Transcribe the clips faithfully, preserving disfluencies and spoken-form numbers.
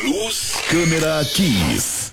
Luz, câmera, Kiss.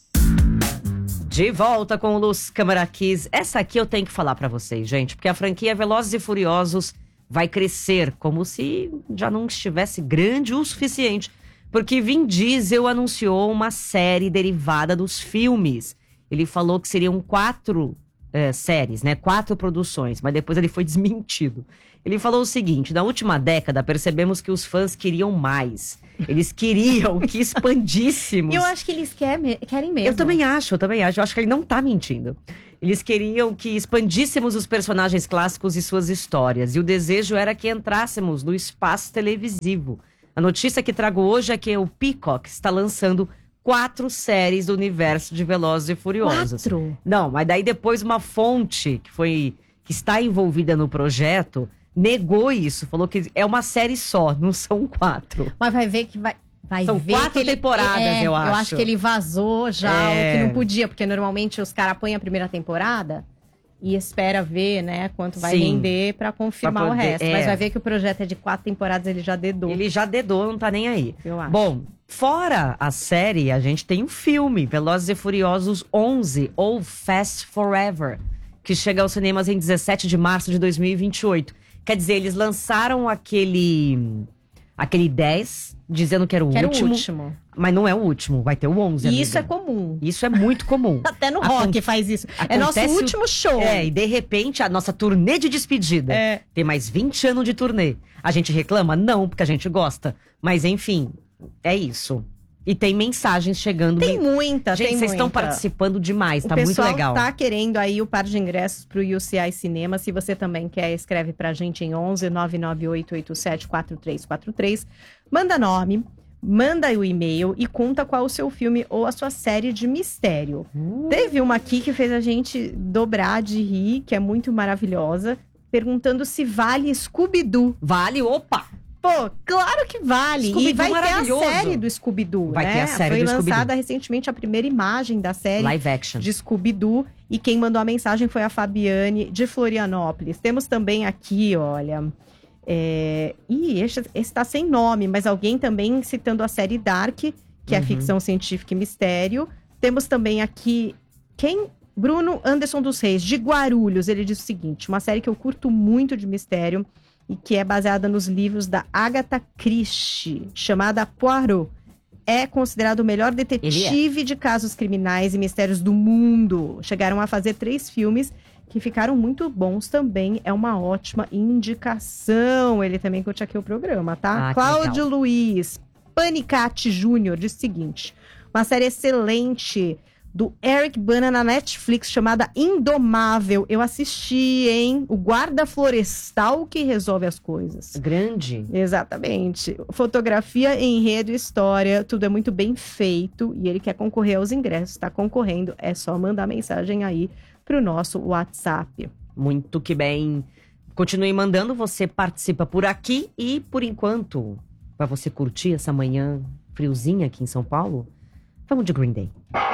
De volta com o Luz, câmera, Kiss. Essa aqui eu tenho que falar pra vocês, gente, porque a franquia Velozes e Furiosos vai crescer como se já não estivesse grande o suficiente. Porque Vin Diesel anunciou uma série derivada dos filmes. Ele falou que seriam quatro é, séries, né? Quatro produções, mas depois ele foi desmentido. Ele falou o seguinte: na última década percebemos que os fãs queriam mais. Eles queriam que expandíssemos. Eu acho que eles quer, querem mesmo. Eu também acho, eu também acho. Eu acho que ele não tá mentindo. Eles queriam que expandíssemos os personagens clássicos e suas histórias. E o desejo era que entrássemos no espaço televisivo. A notícia que trago hoje é que o Peacock está lançando quatro séries do universo de Velozes e Furiosos. Quatro? Não, mas daí depois uma fonte que foi que está envolvida no projeto negou isso. Falou que é uma série só, não são quatro. Mas vai ver que vai... Vai São ver quatro que ele, temporadas, é, eu acho. Eu acho que ele vazou já É. o que não podia, porque normalmente os caras põem a primeira temporada e espera ver, né, quanto vai Sim. render pra confirmar Pra poder- o resto. é. Mas vai ver que o projeto é de quatro temporadas, ele já dedou. Ele já dedou, não tá nem aí. Eu acho. Bom, fora a série, a gente tem um filme, Velozes e Furiosos onze, ou Fast Forever, que chega aos cinemas em dezessete de março de dois mil e vinte e oito. Quer dizer, eles lançaram aquele aquele dez, dizendo que era o Que era último. o último. Mas não é o último, vai ter o onze, E isso é amiga. comum. Isso é muito comum. Até no Acon- rock faz isso. É nosso Acontece o- último show. É, e de repente a nossa turnê de despedida. É. Tem mais vinte anos de turnê. A gente reclama? Não, porque a gente gosta. Mas enfim, é isso. E tem mensagens chegando. Tem Men- muita, Gente, tem vocês estão muita. participando demais, O tá muito pessoal legal. tá querendo aí o par de ingressos pro U C I Cinema. Se você também quer, escreve pra gente em onze nove nove oito oito sete quatro três quatro três. Manda nome, manda o e-mail e conta qual o seu filme ou a sua série de mistério. Uh. Teve uma aqui que fez a gente dobrar de rir, que é muito maravilhosa, perguntando se vale Scooby-Doo. Vale, opa! Pô, claro que vale. E Scooby-Doo vai ter a maravilhoso. série do Scooby-Doo, Vai né? ter a série Foi do Scooby-Doo. lançada recentemente a primeira imagem da série Live action. de Scooby-Doo. E quem mandou a mensagem foi a Fabiane, de Florianópolis. Temos também aqui, olha... É... Ih, esse, esse tá sem nome, mas alguém também citando a série Dark, que é Uhum. ficção científica e mistério. Temos também aqui... Quem? Bruno Anderson dos Reis, de Guarulhos. Ele diz o seguinte, uma série que eu curto muito de mistério e que é baseada nos livros da Agatha Christie, chamada Poirot. É considerado o melhor detetive de casos criminais e mistérios do mundo. Chegaram a fazer três filmes que ficaram muito bons também. É uma ótima indicação. Ele também curte aqui o programa, tá? Ah, que Cláudio legal. Luiz Panicati Júnior diz o seguinte, uma série excelente do Eric Bana na Netflix, chamada Indomável. Eu assisti, hein? O guarda florestal que resolve as coisas. Grande. Exatamente. Fotografia, enredo, história, tudo é muito bem feito. E ele quer concorrer aos ingressos, tá concorrendo. É só mandar mensagem aí pro nosso WhatsApp. Muito que bem. Continue mandando, você participa por aqui. E, por enquanto, pra você curtir essa manhã friozinha aqui em São Paulo, vamos de Green Day.